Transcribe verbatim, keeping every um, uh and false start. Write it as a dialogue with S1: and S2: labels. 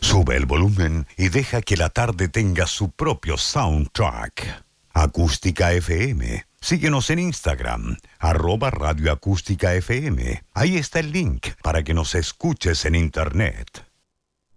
S1: Sube el volumen y deja que la tarde tenga su propio soundtrack. Acústica F M. Síguenos en Instagram, arroba Radio Acústica F M. Ahí está el link para que nos escuches en internet.